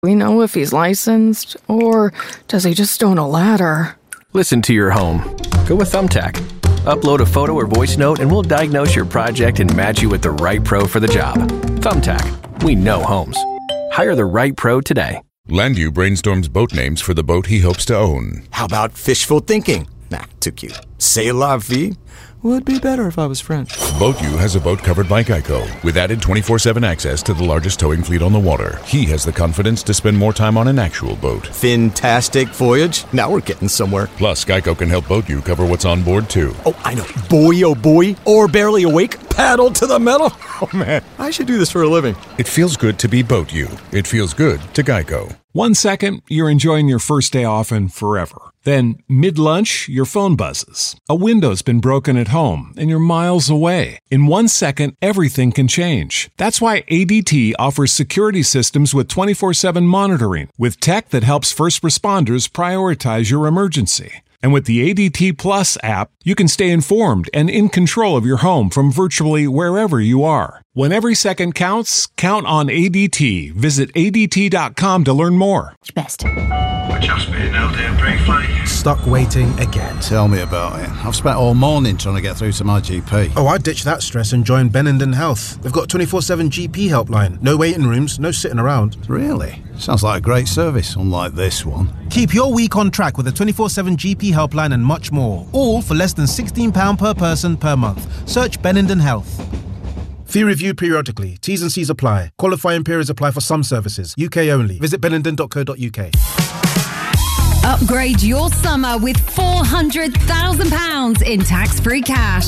We know if he's licensed, or does he just own a ladder? Listen to your home. Go with Thumbtack. Upload a photo or voice note and we'll diagnose your project and match you with the right pro for the job. Thumbtack. We know homes. Hire the right pro today. Landu brainstorms boat names for the boat he hopes to own. How about fishful thinking? Nah, too cute. C'est la vie? Would be better if I was French. BoatU has a boat covered by Geico, with added 24/7 access to the largest towing fleet on the water. He has the confidence to spend more time on an actual boat. Fantastic voyage. Now we're getting somewhere. Plus, Geico can help BoatU cover what's on board, too. Oh, I know. Boy, oh boy. Or barely awake. Paddle to the metal. Oh, man. I should do this for a living. It feels good to be BoatU. It feels good to Geico. 1 second, you're enjoying your first day off and forever. Then, mid-lunch, your phone buzzes. A window's been broken at home, and you're miles away. In 1 second, everything can change. That's why ADT offers security systems with 24/7 monitoring, with tech that helps first responders prioritize your emergency. And with the ADT Plus app, you can stay informed and in control of your home from virtually wherever you are. When every second counts, count on ADT. Visit ADT.com to learn more. Best. We're just being held here briefly. Stuck waiting again. Tell me about it. I've spent all morning trying to get through to my GP. Oh, I ditched that stress and joined Benenden Health. They've got a 24/7 GP helpline. No waiting rooms, no sitting around. Really? Sounds like a great service, unlike this one. Keep your week on track with a 24/7 GP helpline and much more. All for less than £16 per person per month. Search Benenden Health. Fee reviewed periodically. T's and C's apply. Qualifying periods apply for some services. UK only. Visit benenden.co.uk. Upgrade your summer with £400,000 in tax-free cash.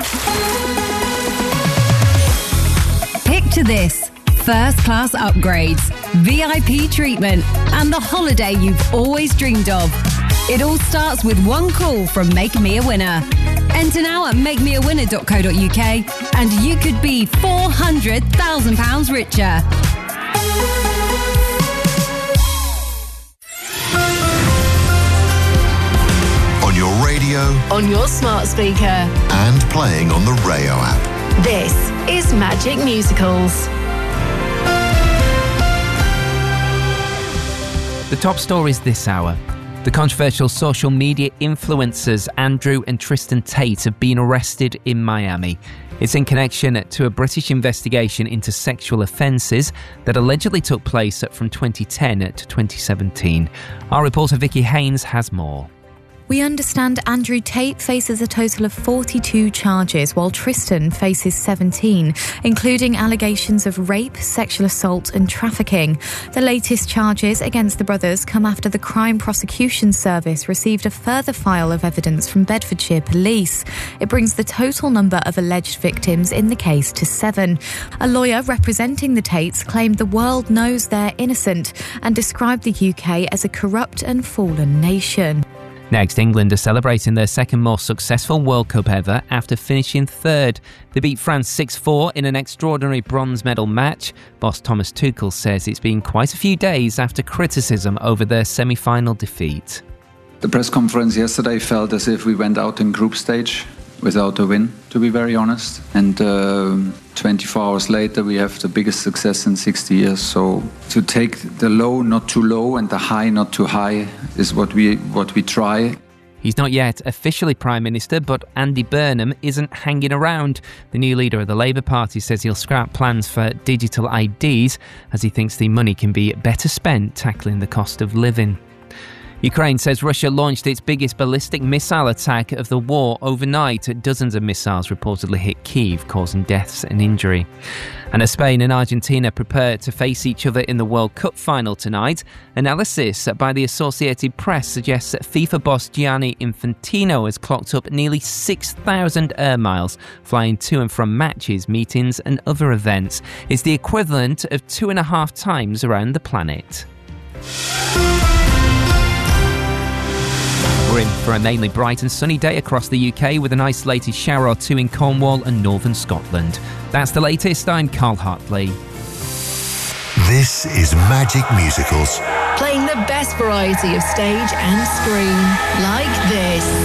Picture this. First-class upgrades, VIP treatment, and the holiday you've always dreamed of. It all starts with one call from Make Me a Winner. Enter now at makemeawinner.co.uk and you could be £400,000 richer. On your radio, on your smart speaker, and playing on the Rayo app. This is Magic Musicals. The top stories this hour. The controversial social media influencers Andrew and Tristan Tate have been arrested in Miami. It's in connection to a British investigation into sexual offences that allegedly took place from 2010 to 2017. Our reporter Vicky Haynes has more. We understand Andrew Tate faces a total of 42 charges, while Tristan faces 17, including allegations of rape, sexual assault and trafficking. The latest charges against the brothers come after the Crime Prosecution Service received a further file of evidence from Bedfordshire Police. It brings the total number of alleged victims in the case to 7. A lawyer representing the Tates claimed the world knows they're innocent and described the UK as a corrupt and fallen nation. Next, England are celebrating their second most successful World Cup ever after finishing third. They beat France 6-4 in an extraordinary bronze medal match. Boss Thomas Tuchel says it's been quite a few days after criticism over their semi-final defeat. The press conference yesterday felt as if we went out in group stage without a win, to be very honest. And 24 hours later, we have the biggest success in 60 years. So to take the low not too low and the high not too high is what we try. He's not yet officially Prime Minister, but Andy Burnham isn't hanging around. The new leader of the Labour Party says he'll scrap plans for digital IDs as he thinks the money can be better spent tackling the cost of living. Ukraine says Russia launched its biggest ballistic missile attack of the war overnight. Dozens of missiles reportedly hit Kyiv, causing deaths and injury. And as Spain and Argentina prepare to face each other in the World Cup final tonight, analysis by the Associated Press suggests that FIFA boss Gianni Infantino has clocked up nearly 6,000 air miles, flying to and from matches, meetings and other events. It's the equivalent of 2.5 times around the planet. We're in for a mainly bright and sunny day across the UK with an isolated shower or two in Cornwall and northern Scotland. That's the latest. I'm Carl Hartley. This is Magic Musicals. Playing the best variety of stage and screen, like this.